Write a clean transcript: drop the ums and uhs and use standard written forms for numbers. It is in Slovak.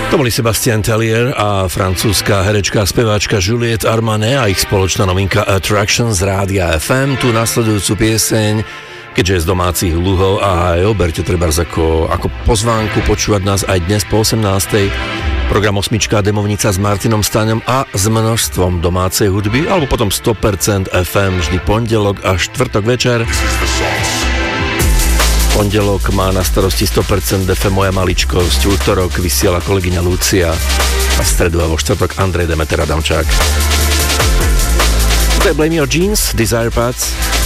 To boli Sébastien Tellier a francúzska herečka a speváčka Juliette Armanet a ich spoločná novinka Attraction z Rádia FM. Tu nasledujúcu pieseň, keďže je z domácich luhov a aj oberte trebárs ako pozvánku počúvať nás aj dnes po 18. Program Osmička Demovnica s Martinom Staňom a s množstvom domácej hudby, alebo potom 100% FM vždy pondelok a štvrtok večer. Pondelok má na starosti 100% FM moja maličkosť, útorok vysiela kolegyňa Lucia a v stredu a vo štvrtok Andrej Demeter Adamčák. To je Blame Your Jeans, Desire Pads.